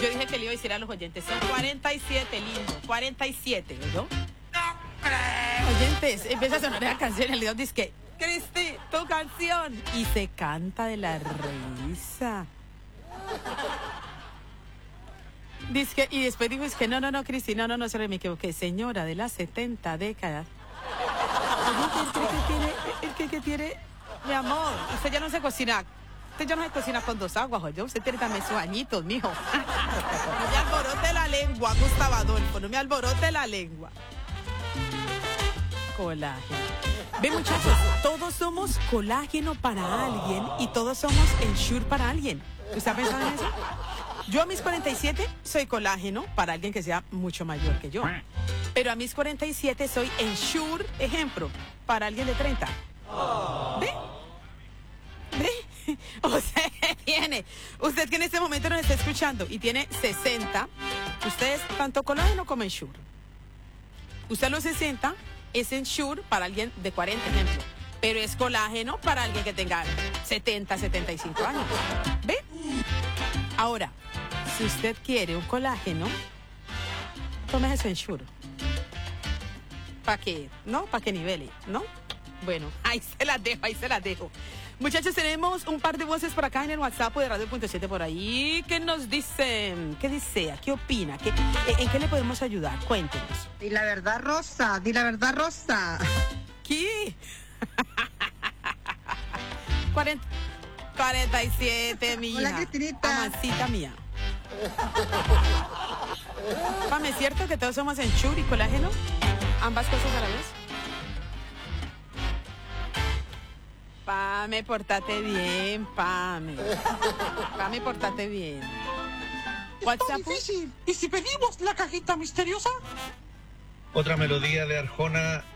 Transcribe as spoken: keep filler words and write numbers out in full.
Yo dije que le iba a decir a los oyentes, son cuarenta y siete, lindo, cuarenta y siete, ¿no? Oyentes, empieza a sonar la canción, el León dice que, Cristi, tu canción. Y se canta de la risa. Dice que, y después dijo, es que no, no, no, Cristi, no, no, no, se me equivoqué. Señora de las setenta décadas. Oyente, el que, que tiene, el que, que tiene, mi amor, usted ya no se cocina. Usted ya no se cocina con dos aguas, oye. Usted tiene también sus añitos, mijo. No me alborote la lengua, Gustavo Adolfo. No me alborote la lengua. Colágeno. Ve, muchachos, todos somos colágeno para alguien y todos somos Ensure para alguien. ¿Usted ha pensado en eso? Yo a mis cuarenta y siete soy colágeno para alguien que sea mucho mayor que yo. Pero a mis cuarenta y siete soy Ensure, ejemplo, para alguien de treinta. ¿Ve? ¿Ve? Usted tiene, usted que en este momento nos está escuchando y tiene sesenta, usted es tanto colágeno como Ensure. Usted a los sesenta es Ensure para alguien de cuarenta, ejemplo, pero es colágeno para alguien que tenga setenta, setenta y cinco años. ¿Ve? Ahora, si usted quiere un colágeno, tome su Ensure. ¿Para qué? ¿No? ¿Para qué nivele? ¿No? Bueno, ahí se las dejo, ahí se las dejo. Muchachos, tenemos un par de voces por acá en el WhatsApp de Radio Punto siete por ahí. ¿Qué nos dicen? ¿Qué desea? ¿Qué opina? ¿Qué, ¿En qué le podemos ayudar? Cuéntenos. Di la verdad, Rosa. Di la verdad, Rosa. ¿Qué? cuarenta, cuarenta y siete, mi hija. Hola, Cristinita. Mamacita mía. Pame, ¿es cierto que todos somos Ensure y colágeno? ¿Ambas cosas a la vez? Pame, portate bien, Pame. Pame, portate bien. WhatsApp. Está difícil. ¿Y si pedimos la cajita misteriosa? Otra melodía de Arjona